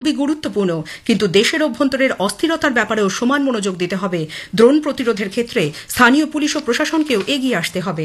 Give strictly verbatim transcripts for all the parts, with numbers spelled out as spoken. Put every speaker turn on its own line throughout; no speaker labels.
খুবই গুরুত্বপূর্ণ, কিন্তু দেশের অভ্যন্তরের অস্থিরতার ব্যাপারেও সমান মনোযোগ দিতে হবে। ড্রোন প্রতিরোধের ক্ষেত্রে স্থানীয় পুলিশ ও প্রশাসনকেও এগিয়ে আসতে হবে।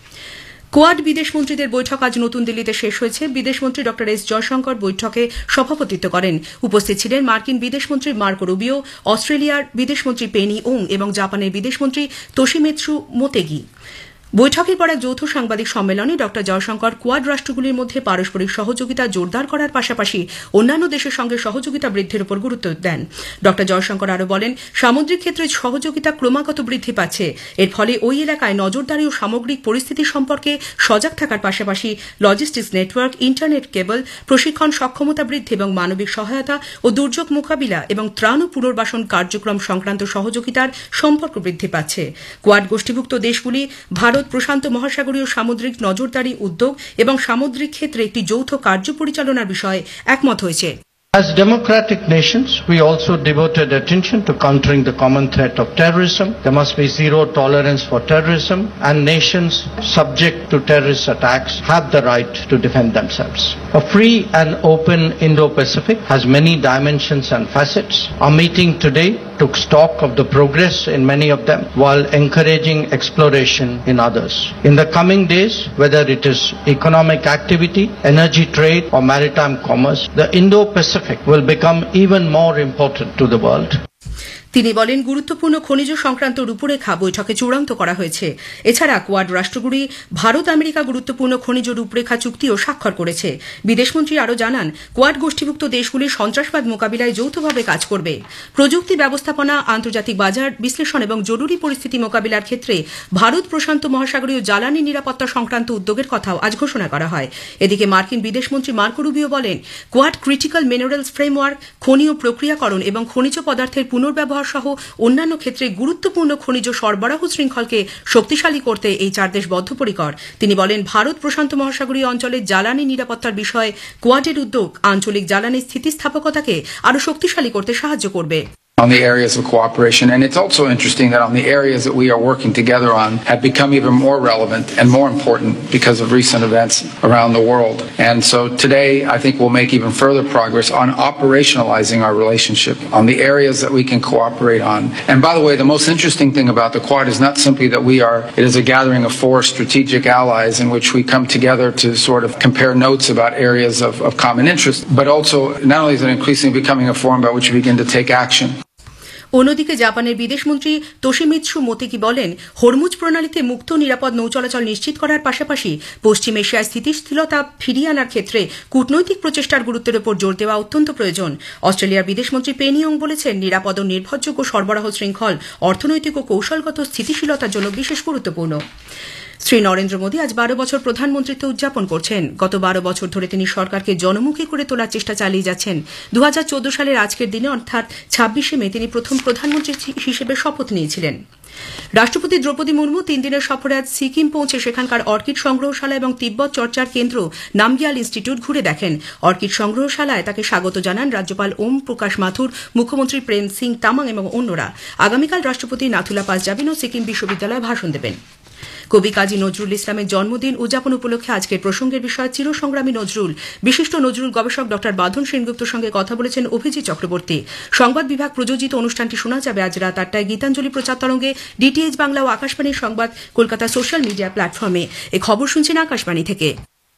কোয়াড বিদেশমন্ত্রীদের বৈঠক আজ নতুন দিল্লিতে শেষ হয়েছে। বিদেশমন্ত্রী ড এস জয়শঙ্কর বৈঠকে সভাপতিত্ব করেন। উপস্থিত ছিলেন মার্কিন বিদেশমন্ত্রী মার্কো রুবিও, অস্ট্রেলিয়ার বিদেশমন্ত্রী পেনি ওং এবং জাপানের বিদেশমন্ত্রী তোশিমিৎসু মোতেগি। বৈঠকের পর এক যৌথ সাংবাদিক সম্মেলনে ড জয়শঙ্কর কোয়াড রাষ্ট্রগুলির মধ্যে পারস্পরিক সহযোগিতা জোরদার করার পাশাপাশি অন্যান্য দেশের সঙ্গে সহযোগিতা বৃদ্ধির উপর গুরুত্ব দেন। ড জয়শঙ্কর আরও বলেন, সামুদ্রিক ক্ষেত্রে সহযোগিতা ক্রমাগত বৃদ্ধি পাচ্ছে। এর ফলে ওই এলাকায় নজরদারি ও সামগ্রিক পরিস্থিতি সম্পর্কে সজাগ থাকার পাশাপাশি লজিস্টিক্স নেটওয়ার্ক, ইন্টারনেট কেবল, প্রশিক্ষণ, সক্ষমতা বৃদ্ধি এবং মানবিক সহায়তা ও দুর্যোগ মোকাবিলা এবং ত্রাণ ও পুনর্বাসন কার্যক্রম সংক্রান্ত সহযোগিতার সম্পর্ক বৃদ্ধি পাচ্ছে। কোয়াড গোষ্ঠীভুক্ত দেশগুলি ভারত প্রশান্ত মহাসাগরীয় সামুদ্রিক নজরদারি উদ্যোগ এবং সামুদ্রিক ক্ষেত্রে একটি যৌথ কার্য পরিচালনার বিষয়ে একমত হয়েছে।
As democratic nations, we also devoted attention to countering the common threat of terrorism. There must be zero tolerance for terrorism, and nations subject to terrorist attacks have the right to defend themselves. A free and open Indo-Pacific has many dimensions and facets. Our meeting today took stock of the progress in many of them while encouraging exploration in others. In the coming days, whether it is economic activity, energy trade, or maritime commerce, the Indo-Pacific will become even more important to the world.
তিনি বলেন, গুরুত্বপূর্ণ খনিজ সংক্রান্ত রূপরেখা বৈঠকে চূড়ান্ত করা হয়েছে। এছাড়া কোয়াড রাষ্ট্রগুলি ভারত আমেরিকা গুরুত্বপূর্ণ খনিজ রূপরেখা চুক্তিও স্বাক্ষর করেছে। বিদেশমন্ত্রী আরও জানান, কোয়াড গোষ্ঠীভুক্ত দেশগুলি সন্ত্রাসবাদ মোকাবিলায় যৌথভাবে কাজ করবে। প্রযুক্তি ব্যবস্থাপনা, আন্তর্জাতিক বাজার বিশ্লেষণ এবং জরুরি পরিস্থিতি মোকাবিলার ক্ষেত্রে ভারত প্রশান্ত মহাসাগরীয় জ্বালানি নিরাপত্তা সংক্রান্ত উদ্যোগের কথাও আজ ঘোষণা করা হয়। এদিকে মার্কিন বিদেশমন্ত্রী মার্কো রুবিও বলেন, কোয়াড ক্রিটিক্যাল মিনারেলস ফ্রেমওয়ার্ক, খনি ও প্রক্রিয়াকরণ এবং খনিজ পদার্থের পুনর্ব্যবহার সহ অন্যান্য ক্ষেত্রে গুরুত্বপূর্ণ খনিজ সরবরাহ শৃঙ্খলকে শক্তিশালী করতে এই চার দেশ বদ্ধপরিকর। তিনি বলেন, ভারত প্রশান্ত মহাসাগরীয় অঞ্চলে জ্বালানি নিরাপত্তার বিষয়ে কোয়াডের উদ্যোগ আঞ্চলিক জ্বালানি স্থিতিস্থাপকতাকে আরও শক্তিশালী করতে সাহায্য করবে।
On the areas of cooperation. And it's also interesting that on the areas that we are working together on have become even more relevant and more important because of recent events around the world. And so today I think we'll make even further progress on operationalizing our relationship on the areas that we can cooperate on. And by the way, the most interesting thing about the Quad is not simply that we are, it is a gathering of four strategic allies in which we come together to sort of compare notes about areas of, of common interest, but also not only is it increasingly becoming a forum by which we begin to take action.
অন্যদিকে জাপানের বিদেশমন্ত্রী তোশিমিৎসু মোতেগি বলেন, Hormuz প্রণালীতে মুক্ত নিরাপদ নৌ চলাচল নিশ্চিত করার পাশাপাশি পশ্চিম এশিয়ায় স্থিতিশীলতা ফিরিয়ে আনার ক্ষেত্রে কূটনৈতিক প্রচেষ্টার গুরুত্বের উপর জোর দেওয়া অত্যন্ত প্রয়োজন। অস্ট্রেলিয়ার বিদেশমন্ত্রী পেনি ওং বলেছেন, নিরাপদ ও নির্ভরযোগ্য সরবরাহ শৃঙ্খল অর্থনৈতিক ও কৌশলগত স্থিতিশীলতার জন্য বিশেষ গুরুত্বপূর্ণ। শ্রী নরেন্দ্র মোদী আজ বারো বছর প্রধানমন্ত্রিত্ব উদযাপন করছেন। গত বারো বছর ধরে তিনি সরকারকে জনমুখী করে তোলার চেষ্টা চালিয়ে যাচ্ছেন। দু হাজার চোদ্দ সালের আজকের দিনে অর্থাৎ ছাব্বিশে মে তিনি প্রথম প্রধানমন্ত্রী হিসেবে শপথ নিয়েছিলেন। রাষ্ট্রপতি দ্রৌপদী মুর্মু তিন দিনের সফরে আজ সিকিম পৌঁছে সেখানকার অর্কিড সংগ্রহশালা এবং তিব্বত চর্চার কেন্দ্র নামগিয়াল ইনস্টিটিউট ঘুরে দেখেন। অর্কিড সংগ্রহশালায় তাকে স্বাগত জানান রাজ্যপাল ওম প্রকাশ মাথুর, মুখ্যমন্ত্রী প্রেম সিং তামাং এবং অন্যরা। আগামীকাল রাষ্ট্রপতি নাথুলা পাস যাবেন ও সিকিম বিশ্ববিদ্যালয়ে ভাষণ দেবেন। কবি কাজী নজরুল ইসলামের জন্মদিন উদযাপন উপলক্ষে আজকের প্রসঙ্গের বিষয় চিরসংগ্রামী নজরুল। বিশিষ্ট নজরুল গবেষক ড বাঁধন সেনগুপ্তর সঙ্গে কথা বলেছেন অভিজিৎ চক্রবর্তী। সংবাদ বিভাগ প্রযোজিত অনুষ্ঠানটি শোনা যাবে আজ রাত আটটায় গীতাঞ্জলি প্রচার তরঙ্গে, ডিটিএইচ বাংলা ও আকাশবাণীর সংবাদ কলকাতা সোশ্যাল মিডিয়া প্ল্যাটফর্মে। এ খবর শুনছেন আকাশবাণী থেকে।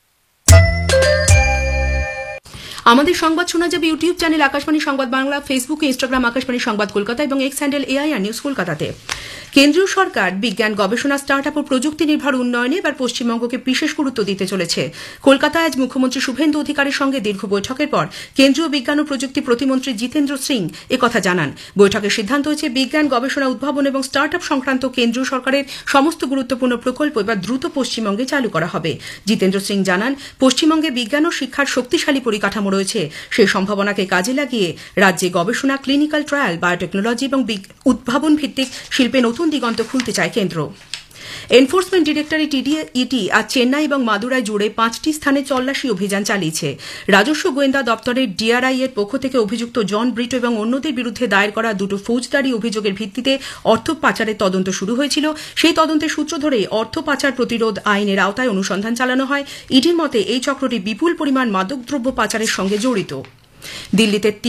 আমাদের সংবাদ শোনা যাবে ইউটিউব চ্যানেল আকাশবাণী সংবাদ বাংলা, ফেসবুক, ইনস্টাগ্রাম আকাশবাণী সংবাদ কলকাতা এবং এক্স হ্যান্ডেল এআইআর নিউজ কলকাতাতে। কেন্দ্রীয় সরকার বিজ্ঞান গবেষণা, স্টার্ট আপ ও প্রযুক্তি নির্ভর উন্নয়নে এবার পশ্চিমবঙ্গকে বিশেষ গুরুত্ব দিতে চলেছে। কলকাতায় আজ মুখ্যমন্ত্রী শুভেন্দু অধিকারীর সঙ্গে দীর্ঘ বৈঠকের পর কেন্দ্রীয় বিজ্ঞান ও প্রযুক্তি প্রতিমন্ত্রী জিতেন্দ্র সিং একথা জানান। বৈঠকের সিদ্ধান্ত হয়েছে, বিজ্ঞান গবেষণা, উদ্ভাবন এবং স্টার্ট আপ সংক্রান্ত কেন্দ্রীয় সরকারের সমস্ত গুরুত্বপূর্ণ প্রকল্প এবার দ্রুত পশ্চিমবঙ্গে চালু করা হবে। জিতেন্দ্র সিং জানান, পশ্চিমবঙ্গে বিজ্ঞান ও শিক্ষার শক্তিশালী পরিকাঠামো রয়েছে। সেই সম্ভাবনাকে কাজে লাগিয়ে রাজ্যে গবেষণা, ক্লিনিক্যাল ট্রায়াল, বায়োটেকনোলজি এবং উদ্ভাবন ভিত্তিক শিল্পে নতুন দিগন্ত খুলতে চায় কেন্দ্র। এনফোর্সমেন্ট ডিরেক্টরেট ইডি আজ চেন্নাই এবং মাদুরাই জুড়ে পাঁচটি স্থানে তল্লাশি অভিযান চালিয়েছে। রাজস্ব গোয়েন্দা দপ্তরের ডিআরআই এর পক্ষ থেকে অভিযুক্ত জন ব্রিটো এবং অন্যদের বিরুদ্ধে দায়ের করা দুটো ফৌজদারি অভিযোগের ভিত্তিতে অর্থ পাচারের তদন্ত শুরু হয়েছিল। সেই তদন্তের সূত্র ধরে অর্থ পাচার প্রতিরোধ আইনের আওতায় অনুসন্ধান চালানো হয়। ইডির মতে এই চক্রটি বিপুল পরিমাণ মাদকদ্রব্য পাচারের সঙ্গে জড়িত। দিল্লিতে